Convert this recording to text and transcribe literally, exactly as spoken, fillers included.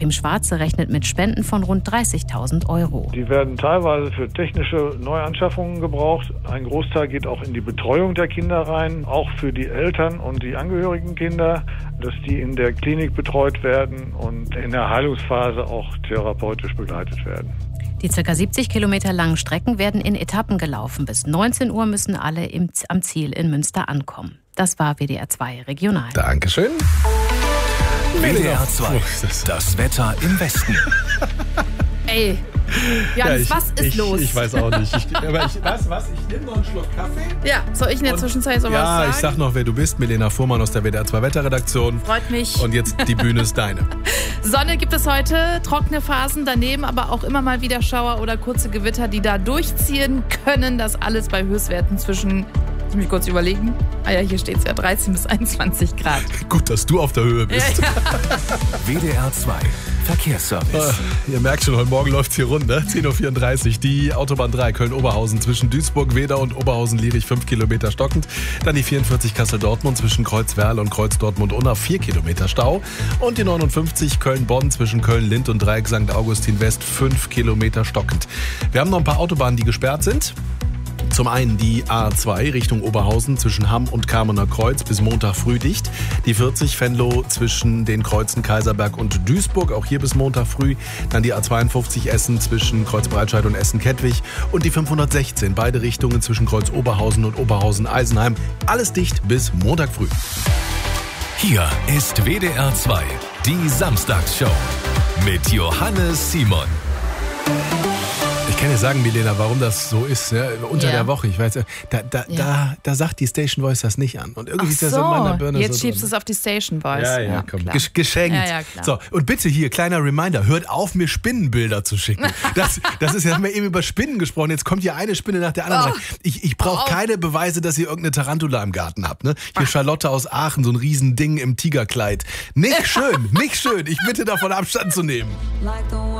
Achim Schwarze rechnet mit Spenden von rund dreißigtausend Euro. Die werden teilweise für technische Neuanschaffungen gebraucht. Ein Großteil geht auch in die Betreuung der Kinder rein, auch für die Eltern und die angehörigen Kinder, dass die in der Klinik betreut werden und in der Heilungsphase auch therapeutisch begleitet werden. Die ca. siebzig Kilometer langen Strecken werden in Etappen gelaufen. Bis neunzehn Uhr müssen alle im, am Ziel in Münster ankommen. Das war W D R zwei Regional. Dankeschön. W D R zwei, das Wetter im Westen. Ey, Jans, Ja, ich, was ist ich, los? Ich weiß auch nicht. Ich, aber ich, was, was? Ich nehme noch einen Schluck Kaffee. Ja, soll ich in der Und- Zwischenzeit sowas Ja, sagen? ich sag noch, wer du bist. Milena Fuhrmann aus der W D R zwei Wetterredaktion. Freut mich. Und jetzt die Bühne ist deine. Sonne gibt es heute, trockene Phasen daneben, aber auch immer mal wieder Schauer oder kurze Gewitter, die da durchziehen können. Das alles bei Höchstwerten zwischen, lass mich kurz überlegen, ah ja, hier steht es ja, dreizehn bis einundzwanzig Grad. Gut, dass du auf der Höhe bist. Ja, ja. W D R zwei, Verkehrsservice. Äh, Ihr merkt schon, heute Morgen läuft es hier rund, ne? zehn Uhr vierunddreißig. Die Autobahn drei Köln-Oberhausen zwischen Duisburg-Wedau und Oberhausen-Lierich fünf Kilometer stockend. Dann die vierundvierzig Kassel-Dortmund zwischen Kreuzwerl und Kreuz-Dortmund-Unna vier Kilometer Stau. Und die neunundfünfzig Köln-Bonn zwischen Köln-Lind und Dreieck Sankt Augustin West fünf Kilometer stockend. Wir haben noch ein paar Autobahnen, die gesperrt sind. Zum einen die A zwei Richtung Oberhausen zwischen Hamm und Kamener Kreuz bis Montag früh dicht. Die vierzig Venlo zwischen den Kreuzen Kaiserberg und Duisburg, auch hier bis Montag früh. Dann die A zweiundfünfzig Essen zwischen Kreuz Breitscheid und Essen-Kettwig. Und die fünfhundertsechzehn, beide Richtungen zwischen Kreuz Oberhausen und Oberhausen-Eisenheim. Alles dicht bis Montag früh. Hier ist W D R zwei, die Samstagsshow mit Johannes Simon. Ich kann dir sagen, Milena, warum das so ist, ja, unter Ja. der Woche. Ich weiß, da, da, Ja. da, da sagt die Station Voice das nicht an. Und irgendwie Ach ist das in meiner Birne jetzt so schiebst du drin. es auf die Station Voice. Ja, ja, komm. klar. Gesch- geschenkt. Ja, ja, klar. So, und bitte hier, kleiner Reminder, hört auf, mir Spinnenbilder zu schicken. Das, das ist, wir haben ja eben über Spinnen gesprochen, jetzt kommt hier eine Spinne nach der anderen. Oh. Ich, ich brauche Oh. keine Beweise, dass ihr irgendeine Tarantula im Garten habt. Ne? Hier Charlotte aus Aachen, so ein Riesending im Tigerkleid. Nicht schön, nicht schön. Ich bitte davon Abstand zu nehmen.